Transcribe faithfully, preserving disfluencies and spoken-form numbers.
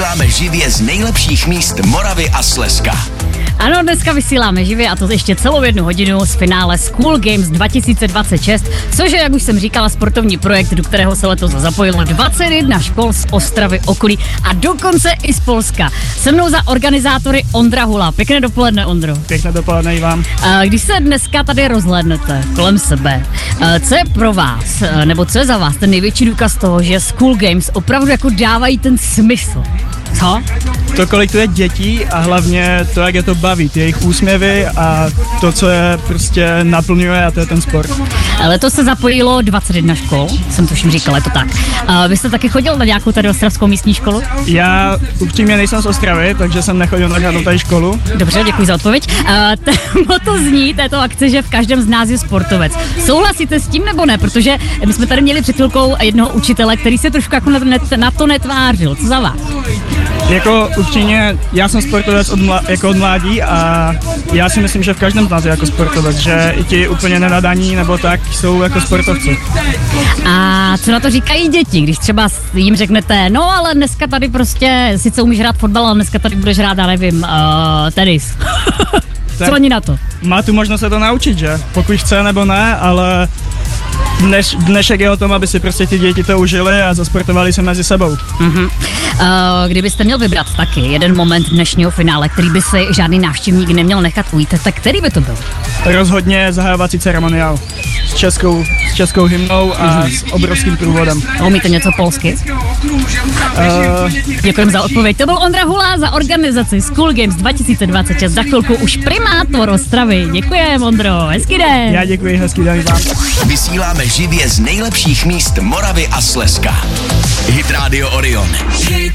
Vysíláme živě z nejlepších míst Moravy a Slezska. Ano, dneska vysíláme živě a to ještě celou jednu hodinu z finále School Games dva tisíce dvacet šest, což je, jak už jsem říkala, sportovní projekt, do kterého se letos zapojilo dvacet jedna škol z Ostravy, okolí a dokonce i z Polska. Se mnou za organizátory Ondra Hula. Pěkné dopoledne, Ondro. Pěkné dopoledne i vám. Když se dneska tady rozhlédnete kolem sebe, co je pro vás, nebo co je za vás ten největší důkaz toho, že School Games opravdu jako dávají ten smysl? Co? To, kolik tu je dětí a hlavně to, jak je to baví, ty jejich úsměvy a to, co je prostě naplňuje, a to je ten sport. Letos se zapojilo dvacet jedna škol, jsem tuším říkala, je to tak. A vy jste taky chodil na nějakou tady ostravskou místní školu? Já upřímně nejsem z Ostravy, takže jsem nechodil na žádnou tady školu. Dobře, děkuji za odpověď. Uh, to zní této akce, že v každém z nás je sportovec. Souhlasíte s tím nebo ne? Protože my jsme tady měli před chvilkou jednoho učitele, který se trošku jako na to, net, na to netvářil. Co za vás? Jako určitě, já jsem sportovec od, mla, jako od mládí a já si myslím, že v každém z nás je jako sportovec, že i ti úplně nenadaní nebo tak jsou jako sportovci. A co na to říkají děti, když třeba jim řeknete, no ale dneska tady prostě, sice umíš hrát fotbal, ale dneska tady budeš hrát, já nevím, uh, tenis. Co oni na to? Má tu možnost se to naučit, že? Pokud chce nebo ne, ale Dneš, dnešek je o tom, aby si prostě ty děti to užili a zasportovali se mezi sebou. Uh-huh. Uh, kdybyste měl vybrat taky jeden moment dnešního finále, který by si žádný návštěvník neměl nechat ujít, tak který by to byl? Rozhodně zahajovací ceremoniál s českou, s českou hymnou a uh-huh. s obrovským průvodem. Umíte něco polsky? Uh, Děkujeme za odpověď. To byl Ondra Hula za organizaci School Games dva tisíce dvacet šest. Za chvilku už primátor Ostravy. Děkujeme, Ondro. Hezký den. Já děkuji, hezký den vám. Vysíláme živě z nejlepších míst Moravy a Slezska. Hit Radio Orion. Hit